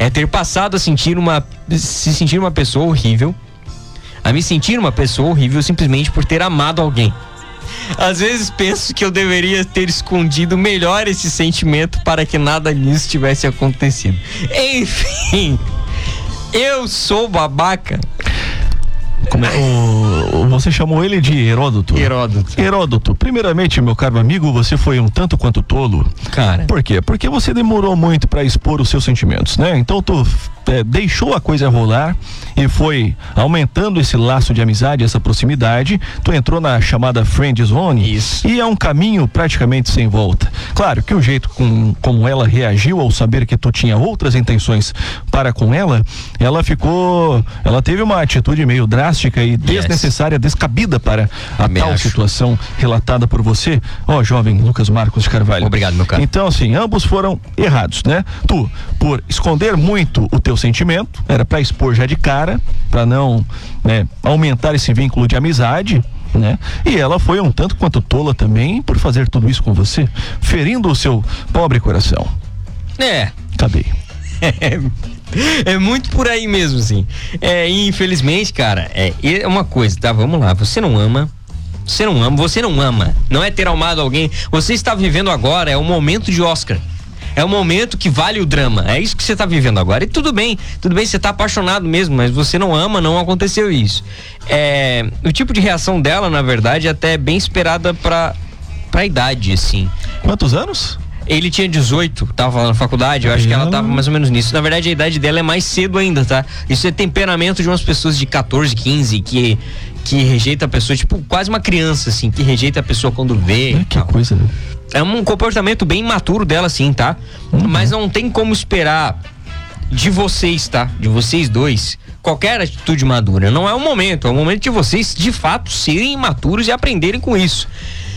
é ter passado a se sentir uma pessoa horrível, a me sentir uma pessoa horrível simplesmente por ter amado alguém. Às vezes penso que eu deveria ter escondido melhor esse sentimento para que nada disso tivesse acontecido. Enfim, eu sou babaca. Você chamou ele de Heródoto. Heródoto, primeiramente, meu caro amigo, você foi um tanto quanto tolo. Cara. Por quê? Porque você demorou muito para expor os seus sentimentos, né? Então tu deixou a coisa rolar e foi aumentando esse laço de amizade, essa proximidade. Tu entrou na chamada friend zone. Isso. E é um caminho praticamente sem volta. Claro que o jeito como ela reagiu ao saber que tu tinha outras intenções para com ela teve uma atitude meio drástica e desnecessária, descabida para a tal situação relatada por você, jovem Lucas Marcos de Carvalho. Obrigado, meu caro. Então, assim, ambos foram errados, né? Tu, por esconder muito o teu sentimento, era para expor já de cara, para não, né, aumentar esse vínculo de amizade, né? E ela foi um tanto quanto tola também por fazer tudo isso com você, ferindo o seu pobre coração. Acabei. É muito por aí mesmo, assim. Infelizmente, cara, é uma coisa, tá? Vamos lá, você não ama. Não é ter amado alguém. Você está vivendo agora, é um momento de Oscar. É um momento que vale o drama. É isso que você tá vivendo agora. E tudo bem, você tá apaixonado mesmo, mas você não ama, não aconteceu isso. O tipo de reação dela, na verdade, é até bem esperada pra idade, assim. Quantos anos? Ele tinha 18, tava na faculdade, eu acho que ela tava mais ou menos nisso. Na verdade, a idade dela é mais cedo ainda, tá? Isso é temperamento de umas pessoas de 14, 15, que rejeita a pessoa, tipo, quase uma criança, assim, que rejeita a pessoa quando vê. Que coisa, né? É um comportamento bem imaturo dela, sim, tá? Mas não tem como esperar de vocês, tá? De vocês dois, qualquer atitude madura. Não é o momento, é o momento de vocês, de fato, serem imaturos e aprenderem com isso.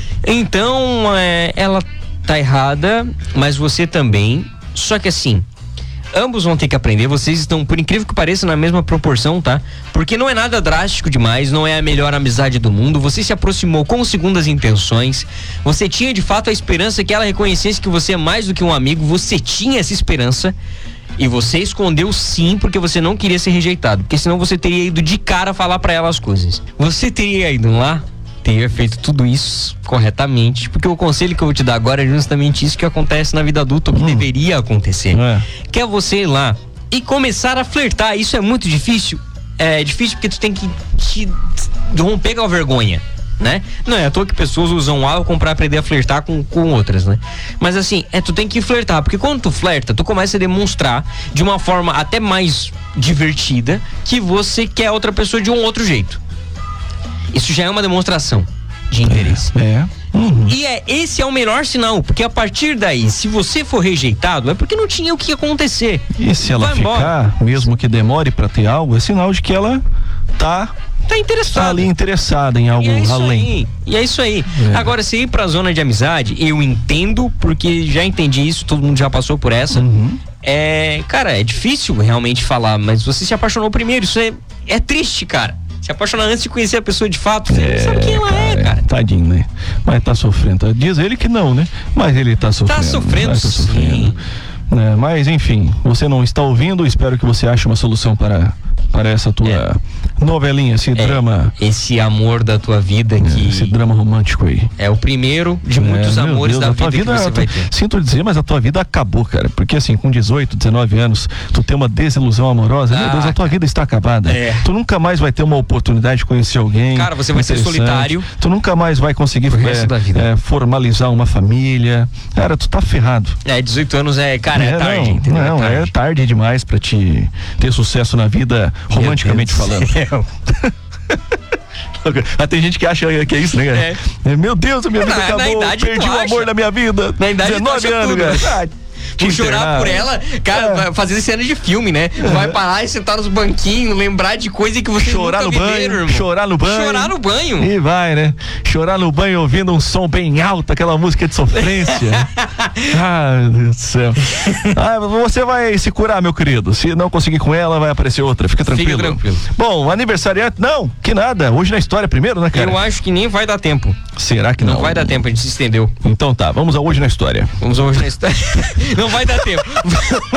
Então, ela tá errada, mas você também. Só que assim, ambos vão ter que aprender. Vocês estão, por incrível que pareça, na mesma proporção, tá? Porque não é nada drástico demais, não é a melhor amizade do mundo. Você se aproximou com segundas intenções. Você tinha de fato a esperança que ela reconhecesse que você é mais do que um amigo. Você tinha essa esperança e você escondeu, sim, porque você não queria ser rejeitado, porque senão você teria ido de cara falar pra ela as coisas. Você teria ido lá, teria feito tudo isso corretamente, porque o conselho que eu vou te dar agora é justamente isso que acontece na vida adulta, o que deveria acontecer. Que é você ir lá e começar a flertar. Isso é muito difícil. É difícil porque tu tem que te romper com a vergonha, né? Não é à toa que pessoas usam álcool pra aprender a flertar com outras, né? Mas assim, tu tem que flertar, porque quando tu flerta, tu começa a demonstrar de uma forma até mais divertida que você quer outra pessoa de um outro jeito. Isso já é uma demonstração de interesse. E esse é o melhor sinal, porque a partir daí, se você for rejeitado, é porque não tinha o que acontecer. E se ela ficar, mesmo que demore pra ter algo, é sinal de que ela tá interessada. Tá ali interessada em algo além. E é isso aí. Agora, se ir pra zona de amizade, eu entendo, porque já entendi isso, todo mundo já passou por essa. Cara, é difícil realmente falar, mas você se apaixonou primeiro, isso é triste, cara. Se apaixonar antes de conhecer a pessoa de fato, você não sabe quem ela é, cara. Tadinho, né? Mas tá sofrendo. Diz ele que não, né? Mas ele tá sofrendo. Tá sofrendo, sim. Mas enfim, você não está ouvindo, espero que você ache uma solução para essa tua novelinha, esse drama. Esse amor da tua vida esse drama romântico aí. É o primeiro de muitos amores da vida que você vai ter. Sinto dizer, mas a tua vida acabou, cara. Porque assim, com 18, 19 anos, tu tem uma desilusão amorosa, meu Deus, a tua vida está acabada. Tu nunca mais vai ter uma oportunidade de conhecer alguém. Cara, você vai ser solitário. Tu nunca mais vai conseguir formalizar uma família. Cara, tu tá ferrado. 18 anos tarde, entendeu? Não, é tarde demais pra te ter sucesso na vida, romanticamente falando. Tem gente que acha que é isso, né, cara? Meu Deus, a minha vida acabou, perdi o amor da minha vida. Na idade 19 anos, cara. Por chorar por ela, cara, fazer cena de filme, né? Vai parar e sentar nos banquinhos, lembrar de coisa que você chorar nunca viveram, irmão. Chorar no banho. E vai, né? Chorar no banho ouvindo um som bem alto, aquela música de sofrência. Ai, meu Deus do céu. Você vai se curar, meu querido. Se não conseguir com ela, vai aparecer outra. Fica tranquilo. Bom, aniversariante, não, que nada. Hoje na história primeiro, né, cara? Eu acho que nem vai dar tempo. Será que não? Não vai dar tempo, a gente se estendeu. Então tá, vamos a Hoje na História. Não vai dar tempo.